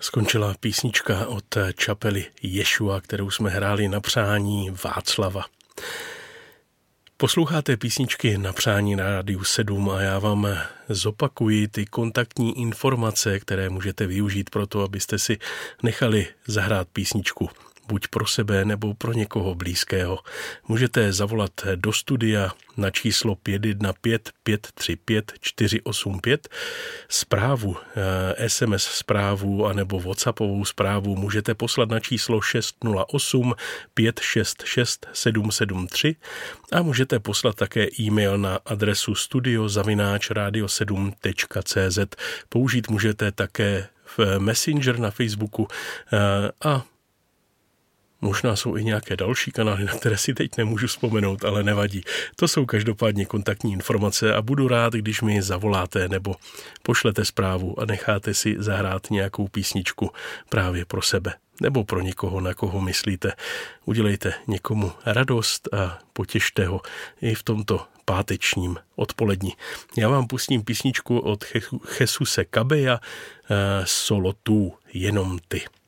Skončila písnička od čapely Ješua, kterou jsme hráli na přání Václava. Posloucháte písničky na přání na Rádiu 7 a já vám zopakuji ty kontaktní informace, které můžete využít pro to, abyste si nechali zahrát písničku buď pro sebe nebo pro někoho blízkého. Můžete zavolat do studia na číslo 515 535 485. Zprávu, SMS zprávu anebo WhatsAppovou zprávu můžete poslat na číslo 608 566 773 a můžete poslat také e-mail na adresu studio@radio7.cz. Použít můžete také v Messenger na Facebooku a možná jsou i nějaké další kanály, na které si teď nemůžu vzpomenout, ale nevadí. To jsou každopádně kontaktní informace a budu rád, když mi zavoláte nebo pošlete zprávu a necháte si zahrát nějakou písničku právě pro sebe nebo pro někoho, na koho myslíte. Udělejte někomu radost a potěšte ho i v tomto pátečním odpoledni. Já vám pustím písničku od Jesuse Cabeya, Solo tú, jenom ty.